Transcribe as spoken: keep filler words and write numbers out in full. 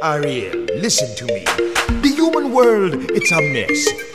Ariel, listen to me. The human world, it's a mess.